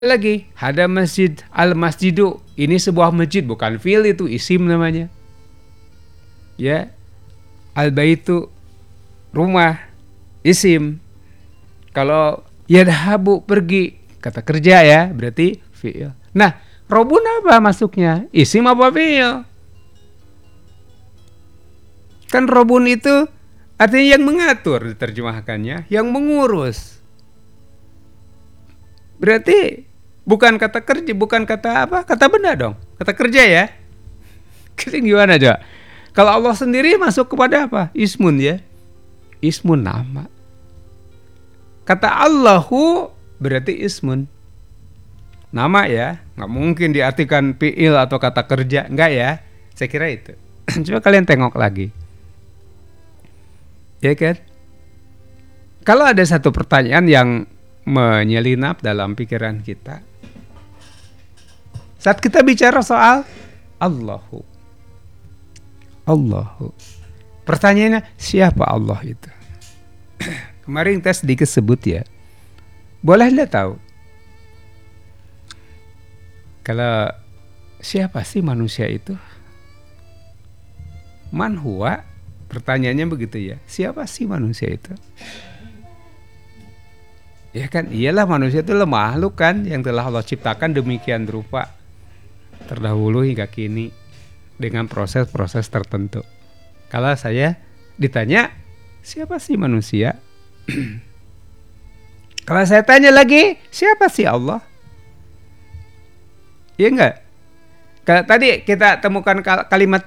Lagi ada masjid al-masjidu, ini sebuah masjid bukan fi'il, itu isim namanya. Ya, al-baitu rumah, isim. Kalau yadhabu pergi, kata kerja ya, berarti fi'il. Nah, robun apa masuknya? Isim apa fi'il? Kan robun itu artinya yang mengatur, diterjemahkannya, yang mengurus. Berarti bukan kata kerja, bukan kata apa? Kata benda dong. Kata kerja ya. Gimana coba? Kalau Allah sendiri masuk kepada apa? Ismun ya. Ismun nama. Kata Allahu berarti ismun. Nama ya. Nggak mungkin diartikan fi'il atau kata kerja. Enggak ya. Saya kira itu. Coba kalian tengok lagi. Ya kan? Kalau ada satu pertanyaan yang menyelinap dalam pikiran kita saat kita bicara soal Allahu, pertanyaannya siapa Allah itu? Kemarin kita sedikit sebut ya, boleh anda tahu kalau siapa sih manusia itu? Man huwa, pertanyaannya begitu ya, siapa sih manusia itu? Ya kan, iyalah manusia itu makhluk kan yang telah Allah ciptakan demikian rupa terdahulu hingga kini dengan proses-proses tertentu. Kalau saya ditanya siapa sih manusia? Kalau saya tanya lagi siapa sih Allah? Iya enggak? Kalau tadi kita temukan kalimat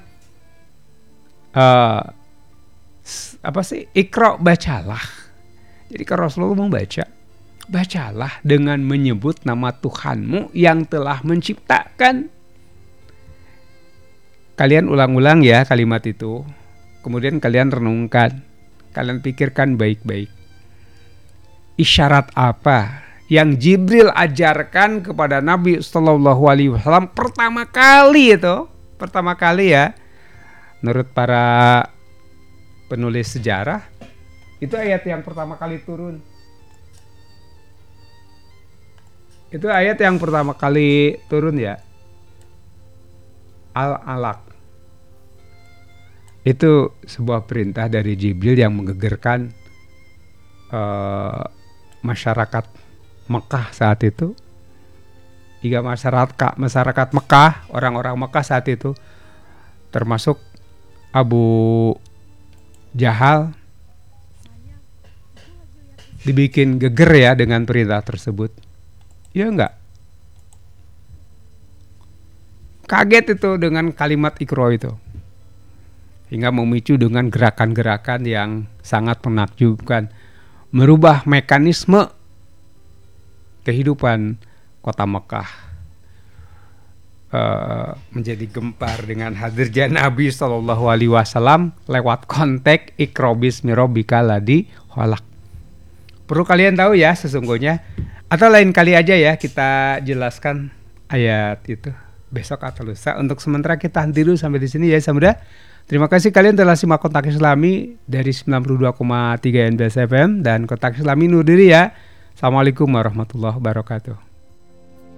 apa sih? Iqra, bacalah. Jadi kalau Rasulullah mau bacalah dengan menyebut nama Tuhanmu yang telah menciptakan. Kalian ulang-ulang ya kalimat itu. Kemudian kalian renungkan. Kalian pikirkan baik-baik. Isyarat apa yang Jibril ajarkan kepada Nabi Sallallahu Alaihi Wasallam pertama kali itu? Pertama kali ya. Menurut para penulis sejarah, itu ayat yang pertama kali turun. Itu ayat yang pertama kali turun ya. Al-Alaq. Itu sebuah perintah dari Jibril yang menggegerkan masyarakat Mekah saat itu. Hingga masyarakat Mekah, orang-orang Mekah saat itu, termasuk Abu Jahal, dibikin geger ya dengan perintah tersebut. Ya enggak? Kaget itu dengan kalimat Iqra itu. Hingga memicu dengan gerakan-gerakan yang sangat menakjubkan. Merubah mekanisme kehidupan kota Mekah. Menjadi gempar dengan hadirnya Nabi SAW lewat konteks Iqra bismi rabbikal ladzi khalaq. Perlu kalian tahu ya sesungguhnya. Atau lain kali aja ya kita jelaskan ayat itu besok atau lusa. Untuk sementara kita henti dulu sampai di sini ya Samudra. Terima kasih kalian telah simak Kotak Islami dari 92,3 NBS FM dan Kotak Islami undur diri ya. Assalamualaikum warahmatullahi wabarakatuh.